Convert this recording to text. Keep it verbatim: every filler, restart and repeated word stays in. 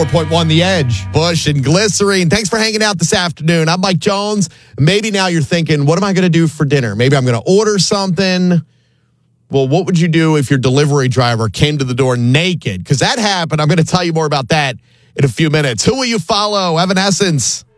four point one The Edge, Bush and Glycerine. Thanks for hanging out this afternoon. I'm Mike Jones. Maybe now you're thinking, what am I going to do for dinner? Maybe I'm going to order something. Well, what would you do if your delivery driver came to the door naked? Because that happened. I'm going to tell you more about that in a few minutes. Who will you follow? Evanescence.